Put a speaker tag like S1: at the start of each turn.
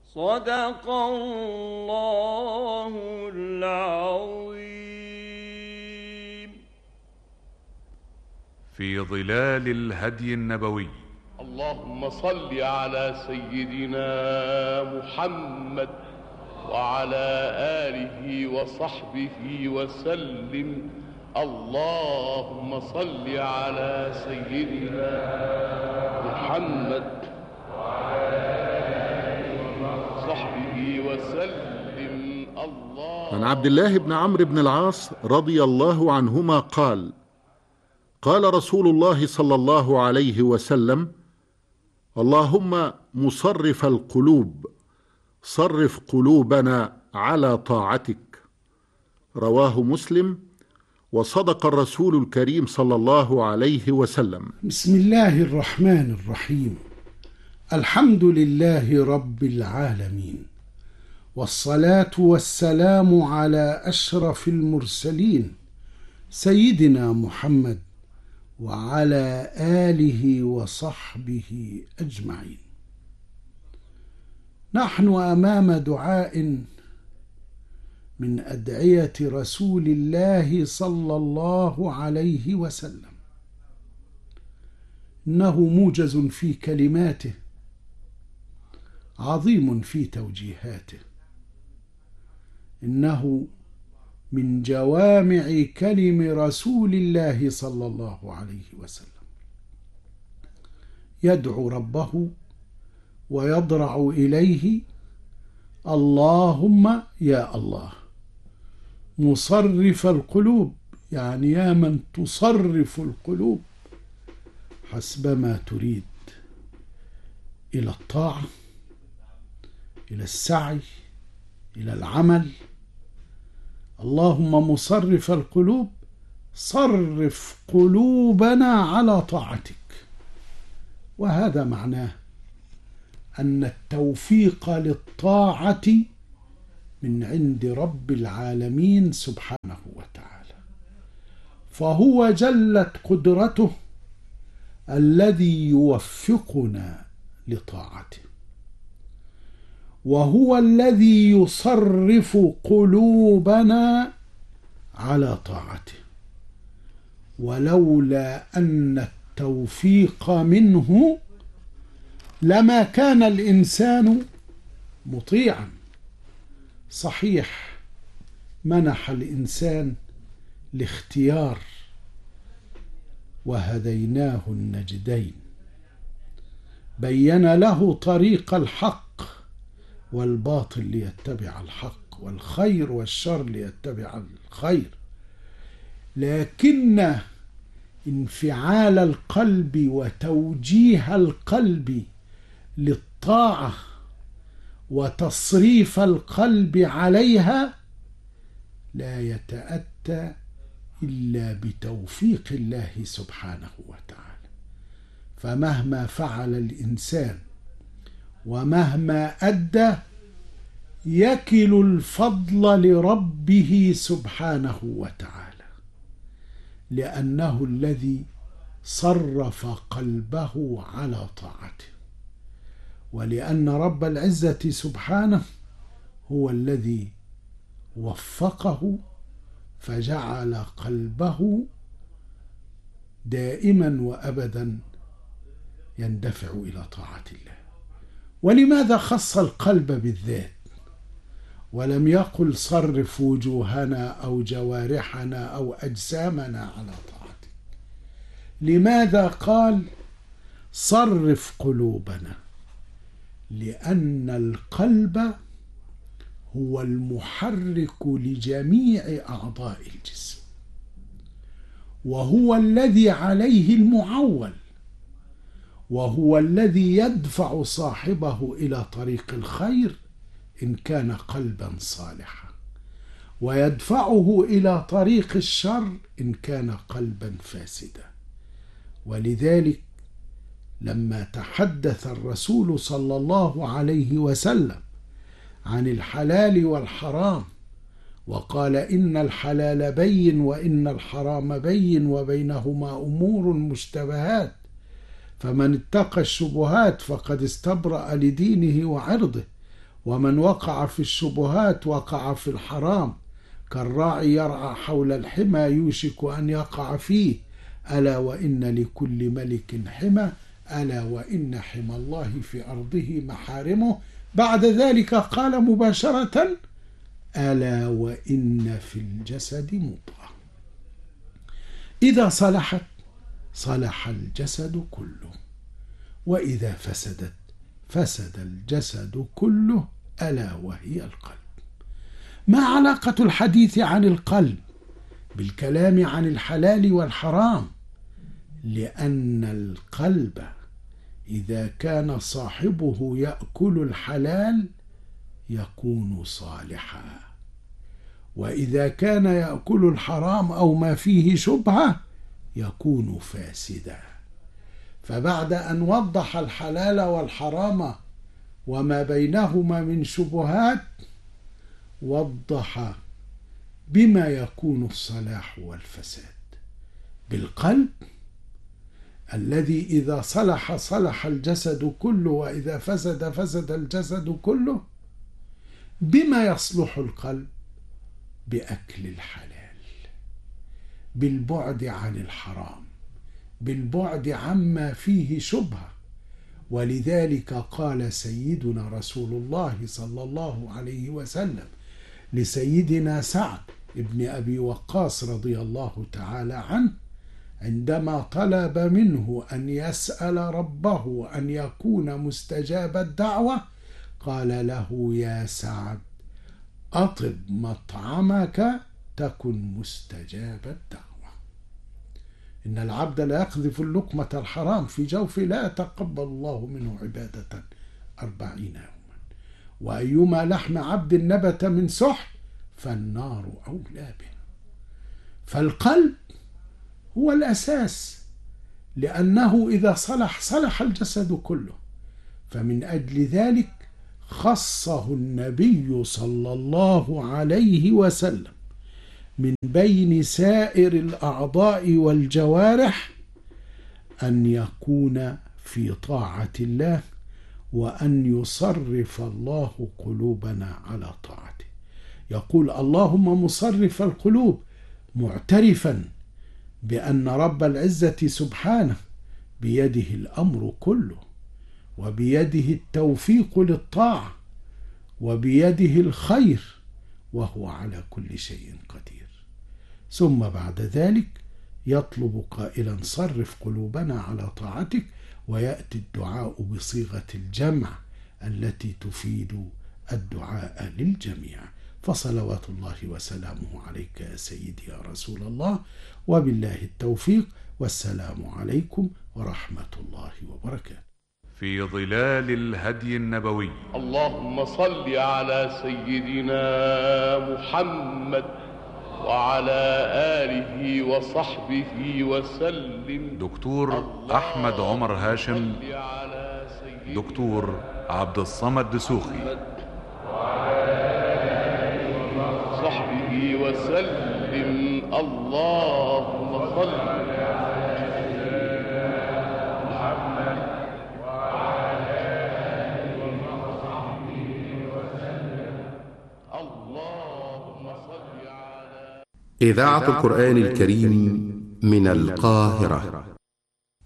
S1: صدق الله العظيم.
S2: في ظلال الهدي النبوي.
S3: اللهم صل على سيدنا محمد وعلى آله وصحبه وسلم. اللهم صل على سيدنا محمد وعلى آله وصحبه وسلم.
S4: عن عبد الله بن عمرو بن العاص رضي الله عنهما قال: قال رسول الله صلى الله عليه وسلم: اللهم مصرف القلوب صرف قلوبنا على طاعتك. رواه مسلم. وصدق الرسول الكريم صلى الله عليه وسلم.
S5: بسم الله الرحمن الرحيم. الحمد لله رب العالمين، والصلاة والسلام على أشرف المرسلين سيدنا محمد وعلى آله وصحبه أجمعين. نحن أمام دعاء من أدعية رسول الله صلى الله عليه وسلم، إنه موجز في كلماته، عظيم في توجيهاته، إنه من جوامع كلم رسول الله صلى الله عليه وسلم، يدعو ربه ويضرع إليه: اللهم يا الله مصرف القلوب، يعني يا من تصرف القلوب حسب ما تريد، إلى الطاعة، إلى السعي، إلى العمل. اللهم مصرف القلوب صرف قلوبنا على طاعتك. وهذا معناه أن التوفيق للطاعة من عند رب العالمين سبحانه وتعالى، فهو جلت قدرته الذي يوفقنا لطاعته، وهو الذي يصرف قلوبنا على طاعته. ولولا أن التوفيق منه لما كان الإنسان مطيعا. صحيح منح الإنسان الاختيار وهديناه النجدين، بين له طريق الحق والباطل ليتبع الحق، والخير والشر ليتبع الخير، لكن انفعال القلب وتوجيه القلب للطاعة وتصريف القلب عليها لا يتأتى إلا بتوفيق الله سبحانه وتعالى. فمهما فعل الإنسان ومهما أدى يكل الفضل لربه سبحانه وتعالى، لأنه الذي صرف قلبه على طاعته، ولأن رب العزة سبحانه هو الذي وفقه فجعل قلبه دائما وأبدا يندفع إلى طاعة الله. ولماذا خص القلب بالذات ولم يقل صرف وجوهنا أو جوارحنا أو أجسامنا على طاعتك؟ لماذا قال صرف قلوبنا؟ لأن القلب هو المحرك لجميع أعضاء الجسم، وهو الذي عليه المعول، وهو الذي يدفع صاحبه إلى طريق الخير إن كان قلبا صالحا، ويدفعه إلى طريق الشر إن كان قلبا فاسدا. ولذلك لما تحدث الرسول صلى الله عليه وسلم عن الحلال والحرام وقال: إن الحلال بين وإن الحرام بين وبينهما أمور مشتبهات، فمن اتقى الشبهات فقد استبرأ لدينه وعرضه، ومن وقع في الشبهات وقع في الحرام، كالراعي يرعى حول الحمى يوشك أن يقع فيه، ألا وإن لكل ملك حمى، ألا وإن حمى الله في أرضه محارمه. بعد ذلك قال مباشرة: ألا وإن في الجسد مضغة إذا صلحت صلح الجسد كله، وإذا فسدت فسد الجسد كله، ألا وهي القلب. ما علاقة الحديث عن القلب بالكلام عن الحلال والحرام؟ لأن القلب إذا كان صاحبه يأكل الحلال يكون صالحا، وإذا كان يأكل الحرام أو ما فيه شبهة يكون فاسدا. فبعد أن وضح الحلال والحرام وما بينهما من شبهات، وضح بما يكون الصلاح والفساد بالقلب الذي إذا صلح صلح الجسد كله، وإذا فسد فسد الجسد كله. بما يصلح القلب؟ بأكل الحلال، بالبعد عن الحرام، بالبعد عما فيه شبهة. ولذلك قال سيدنا رسول الله صلى الله عليه وسلم لسيدنا سعد ابن أبي وقاص رضي الله تعالى عنه عندما طلب منه أن يسأل ربه أن يكون مستجاب الدعوة، قال له: يا سعد، أطب مطعمك تكن مستجاب الدعوة. إن العبد لا يقذف اللقمة الحرام في جوفه لا يتقبل الله منه عبادة 40 يوما، وأيما لحم عبد نبت من سحت فالنار أولى به. فالقلب هو الأساس، لأنه إذا صلح صلح الجسد كله. فمن أجل ذلك خصه النبي صلى الله عليه وسلم من بين سائر الأعضاء والجوارح أن يكون في طاعة الله، وأن يصرف الله قلوبنا على طاعته. يقول: اللهم مصرف القلوب، معترفا بأن رب العزة سبحانه بيده الأمر كله، وبيده التوفيق للطاعة، وبيده الخير، وهو على كل شيء قدير. ثم بعد ذلك يطلب قائلا: صرف قلوبنا على طاعتك، ويأتي الدعاء بصيغة الجمع التي تفيد الدعاء للجميع. فصلوات الله وسلامه عليك يا سيدي يا رسول الله، وبالله التوفيق، والسلام عليكم ورحمة الله وبركاته.
S2: في ظلال الهدي النبوي.
S3: اللهم صل على سيدنا محمد وعلى آله وصحبه وسلم.
S2: دكتور أحمد عمر هاشم، دكتور عبد الصمد دسوخي،
S3: صحبه وسلم. اللهم صل على سيدنا محمد وعلى آله وصحبه وسلم. اللهم صل على
S6: إذاعة القرآن الكريم من القاهرة.